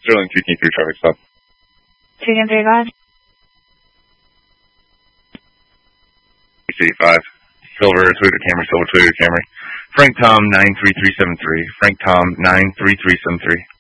Sterling 2K3 traffic stop. 2K3, go ahead. 85. Silver, Toyota Camry, Silver, Toyota Camry. Frank Tom 93373. Frank Tom 93373.